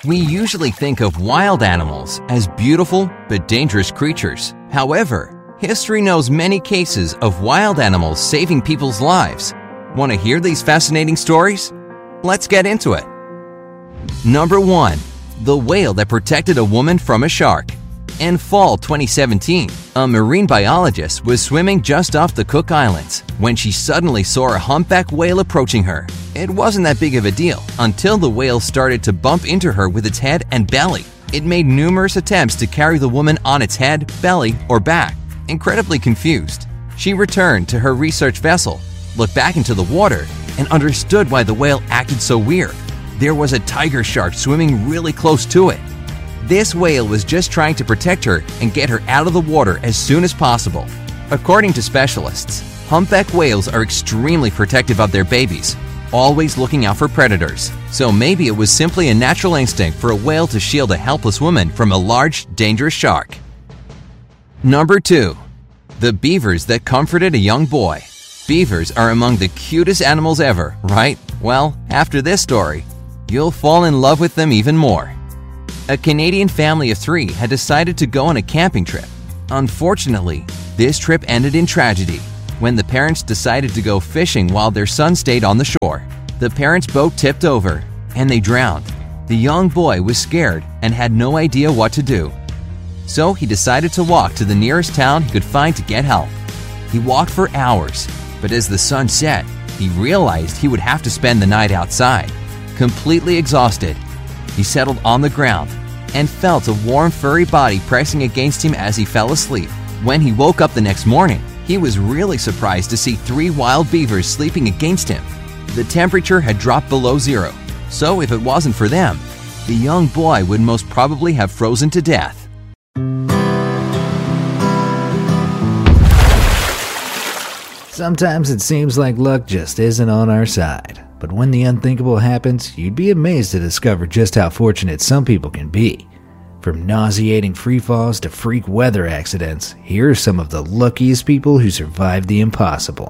We usually think of wild animals as beautiful but dangerous creatures. However, history knows many cases of wild animals saving people's lives. Want to hear these fascinating stories? Let's get into it. Number 1. The whale that protected a woman from a shark. In fall 2017, a marine biologist was swimming just off the Cook Islands when she suddenly saw a humpback whale approaching her. It wasn't that big of a deal until the whale started to bump into her with its head and belly. It made numerous attempts to carry the woman on its head, belly, or back. Incredibly confused, she returned to her research vessel, looked back into the water, and understood why the whale acted so weird. There was a tiger shark swimming really close to it. This whale was just trying to protect her and get her out of the water as soon as possible. According to specialists, humpback whales are extremely protective of their babies, always looking out for predators. So maybe it was simply a natural instinct for a whale to shield a helpless woman from a large, dangerous shark. Number 2. The beavers that comforted a young boy. Beavers are among the cutest animals ever, right? Well, after this story, you'll fall in love with them even more. A Canadian family of 3 had decided to go on a camping trip. Unfortunately, this trip ended in tragedy when the parents decided to go fishing while their son stayed on the shore. The parents' boat tipped over and they drowned. The young boy was scared and had no idea what to do. So he decided to walk to the nearest town he could find to get help. He walked for hours, but as the sun set, he realized he would have to spend the night outside. Completely exhausted, he settled on the ground and felt a warm, furry body pressing against him as he fell asleep. When he woke up the next morning, he was really surprised to see 3 wild beavers sleeping against him. The temperature had dropped below zero, so if it wasn't for them, the young boy would most probably have frozen to death. Sometimes it seems like luck just isn't on our side. But when the unthinkable happens, you'd be amazed to discover just how fortunate some people can be. From nauseating free falls to freak weather accidents, here are some of the luckiest people who survived the impossible.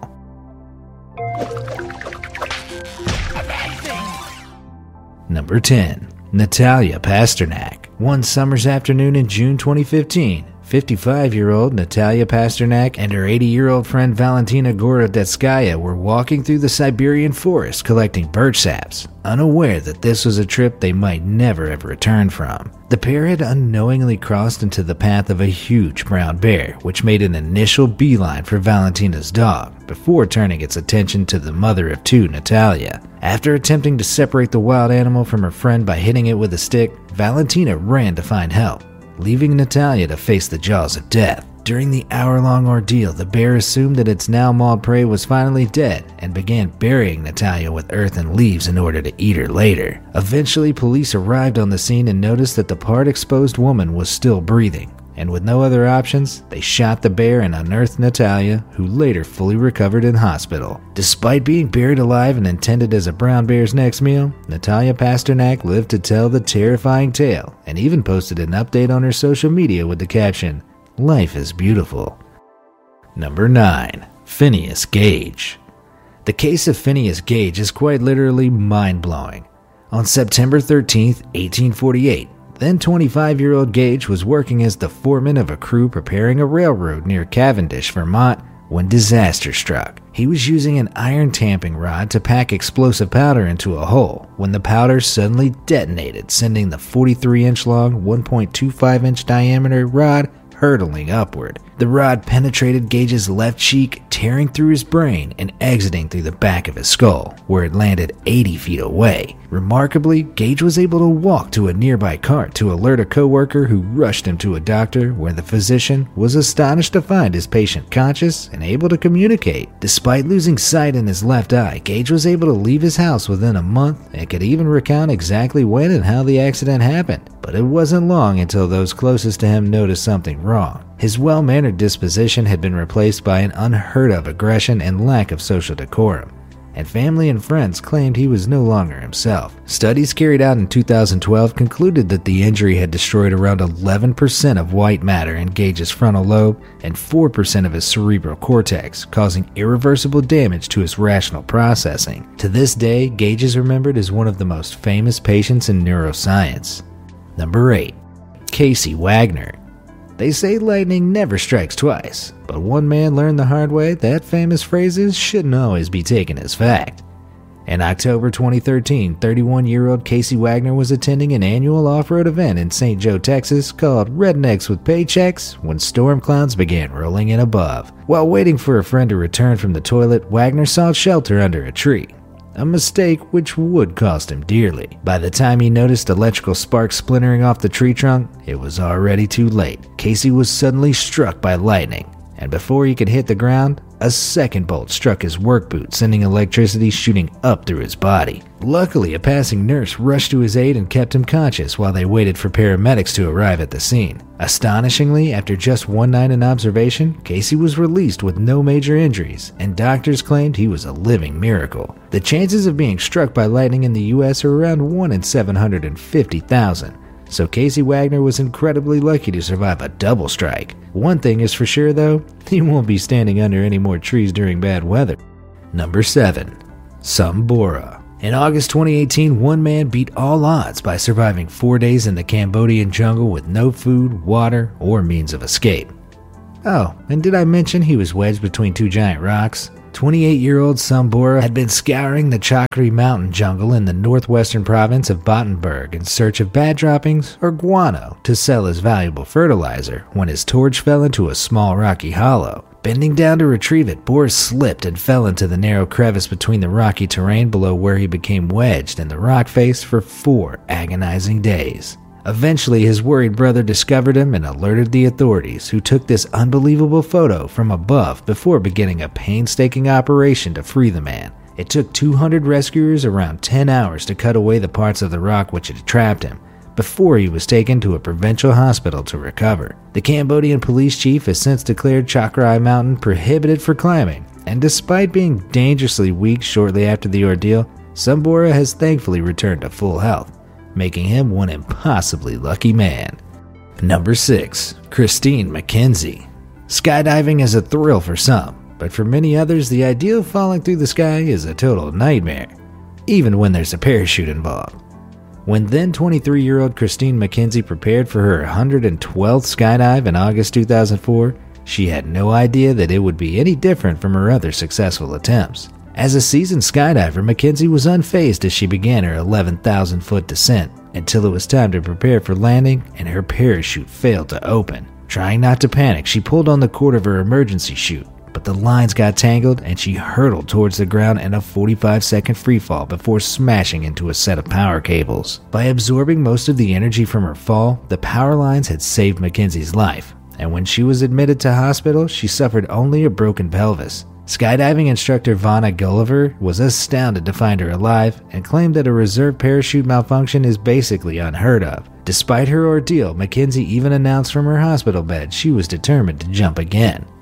Number 10. Natalia Pasternak. One summer's afternoon in June 2015, 55-year-old Natalia Pasternak and her 80-year-old friend Valentina Gorodetskaya were walking through the Siberian forest collecting birch saps, unaware that this was a trip they might never have returned from. The pair had unknowingly crossed into the path of a huge brown bear, which made an initial beeline for Valentina's dog, before turning its attention to the mother of 2, Natalia. After attempting to separate the wild animal from her friend by hitting it with a stick, Valentina ran to find help, leaving Natalia to face the jaws of death. During the hour-long ordeal, the bear assumed that its now mauled prey was finally dead and began burying Natalia with earth and leaves in order to eat her later. Eventually, police arrived on the scene and noticed that the part-exposed woman was still breathing, and with no other options, they shot the bear and unearthed Natalia, who later fully recovered in hospital. Despite being buried alive and intended as a brown bear's next meal, Natalia Pasternak lived to tell the terrifying tale and even posted an update on her social media with the caption, "Life is beautiful." Number 9. Phineas Gage. The case of Phineas Gage is quite literally mind-blowing. On September 13, 1848, then 25-year-old Gage was working as the foreman of a crew preparing a railroad near Cavendish, Vermont, when disaster struck. He was using an iron tamping rod to pack explosive powder into a hole when the powder suddenly detonated, sending the 43-inch long, 1.25-inch diameter rod hurtling upward. The rod penetrated Gage's left cheek, tearing through his brain and exiting through the back of his skull, where it landed 80 feet away. Remarkably, Gage was able to walk to a nearby cart to alert a coworker who rushed him to a doctor, where the physician was astonished to find his patient conscious and able to communicate. Despite losing sight in his left eye, Gage was able to leave his house within a month and could even recount exactly when and how the accident happened. But it wasn't long until those closest to him noticed something wrong. His well-mannered disposition had been replaced by an unheard-of aggression and lack of social decorum. and family and friends claimed he was no longer himself. Studies carried out in 2012 concluded that the injury had destroyed around 11% of white matter in Gage's frontal lobe and 4% of his cerebral cortex, causing irreversible damage to his rational processing. To this day, Gage is remembered as one of the most famous patients in neuroscience. Number 8. Casey Wagner. They say lightning never strikes twice, but one man learned the hard way that famous phrases shouldn't always be taken as fact. In October 2013, 31-year-old Casey Wagner was attending an annual off-road event in St. Joe, Texas called Rednecks with Paychecks when storm clouds began rolling in above. While waiting for a friend to return from the toilet, Wagner sought shelter under a tree. A mistake which would cost him dearly. By the time he noticed electrical sparks splintering off the tree trunk, it was already too late. Casey was suddenly struck by lightning, and before he could hit the ground, a second bolt struck his work boot, sending electricity shooting up through his body. Luckily, a passing nurse rushed to his aid and kept him conscious while they waited for paramedics to arrive at the scene. Astonishingly, after just one night in observation, Casey was released with no major injuries, and doctors claimed he was a living miracle. The chances of being struck by lightning in the U.S. are around 1 in 750,000. So Casey Wagner was incredibly lucky to survive a double strike. One thing is for sure though, he won't be standing under any more trees during bad weather. Number 7. Sombora. In August 2018, one man beat all odds by surviving 4 days in the Cambodian jungle with no food, water, or means of escape. Oh, and did I mention he was wedged between two giant rocks? 28-year-old Sombora had been scouring the Chakri mountain jungle in the northwestern province of Battenberg in search of bad droppings or guano to sell as valuable fertilizer when his torch fell into a small rocky hollow. Bending down to retrieve it, Boris slipped and fell into the narrow crevice between the rocky terrain below, where he became wedged in the rock face for 4 agonizing days. Eventually, his worried brother discovered him and alerted the authorities, who took this unbelievable photo from above before beginning a painstaking operation to free the man. It took 200 rescuers around 10 hours to cut away the parts of the rock which had trapped him, before he was taken to a provincial hospital to recover. The Cambodian police chief has since declared Chakri Mountain prohibited for climbing, and despite being dangerously weak shortly after the ordeal, Sombora has thankfully returned to full health, making him one impossibly lucky man. Number 6. Christine McKenzie. Skydiving is a thrill for some, but for many others, the idea of falling through the sky is a total nightmare, even when there's a parachute involved. When then 23-year-old Christine McKenzie prepared for her 112th skydive in August 2004, she had no idea that it would be any different from her other successful attempts. As a seasoned skydiver, McKenzie was unfazed as she began her 11,000-foot descent until it was time to prepare for landing and her parachute failed to open. Trying not to panic, she pulled on the cord of her emergency chute, but the lines got tangled and she hurtled towards the ground in a 45-second freefall before smashing into a set of power cables. By absorbing most of the energy from her fall, the power lines had saved McKenzie's life, and when she was admitted to hospital, she suffered only a broken pelvis. Skydiving instructor Vanna Gulliver was astounded to find her alive and claimed that a reserve parachute malfunction is basically unheard of. Despite her ordeal, McKenzie even announced from her hospital bed she was determined to jump again.